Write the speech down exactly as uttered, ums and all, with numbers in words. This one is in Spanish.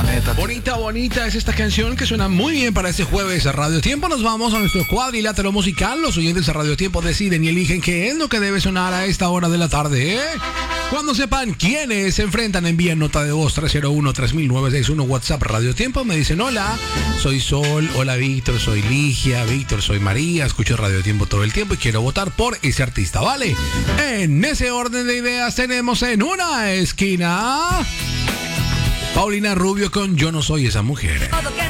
planeta. Bonita, bonita es esta canción que suena muy bien para este jueves a Radio Tiempo. Nos vamos a nuestro cuadrilátero musical. Los oyentes a Radio Tiempo deciden y eligen qué es lo que debe sonar a esta hora de la tarde, ¿eh? Cuando sepan quiénes se enfrentan, envíen nota de voz tres cero uno, tres mil novecientos sesenta y uno WhatsApp Radio Tiempo. Me dicen: hola, soy Sol, hola Víctor, soy Ligia, Víctor, soy María, escucho Radio Tiempo todo el tiempo y quiero votar por ese artista, ¿vale? En ese orden de ideas tenemos en una esquina Paulina Rubio con Yo no soy esa mujer.